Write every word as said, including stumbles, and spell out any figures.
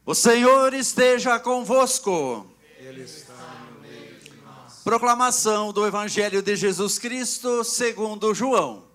O Senhor esteja convosco. Ele está no meio de nós. Proclamação do Evangelho de Jesus Cristo segundo João.